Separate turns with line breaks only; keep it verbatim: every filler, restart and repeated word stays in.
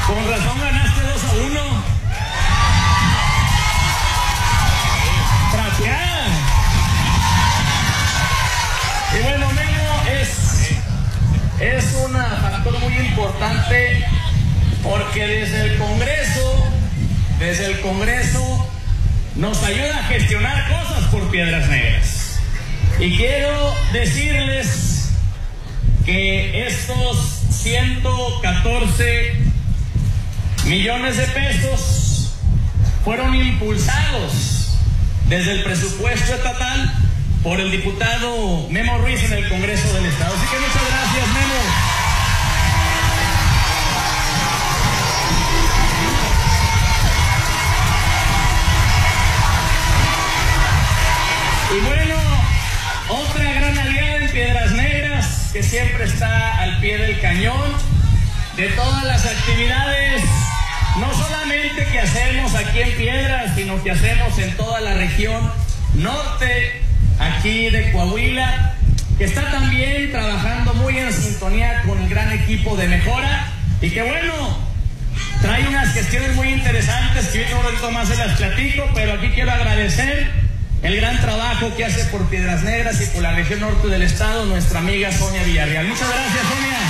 Con razón ganaste dos a uno. Trapeada. Y bueno, Memo es, es un factor muy importante porque desde el Congreso, desde el Congreso nos ayuda a gestionar cosas por Piedras Negras. Y quiero decirles que estos ciento catorce millones de pesos fueron impulsados desde el presupuesto estatal por el diputado Memo Ruiz en el Congreso del Estado. Así que muchas gracias, Memo. Y bueno, otra gran aliada en Piedras Negras que siempre está al pie del cañón de todas las actividades, no solamente que hacemos aquí en Piedras, sino que hacemos en toda la región norte, aquí de Coahuila, que está también trabajando muy en sintonía con el gran equipo de Mejora y que bueno, trae unas cuestiones muy interesantes que hoy un ratito más se las platico, pero aquí quiero agradecer el gran trabajo que hace por Piedras Negras y por la región norte del estado nuestra amiga Sonia Villarreal. Muchas gracias, Sonia.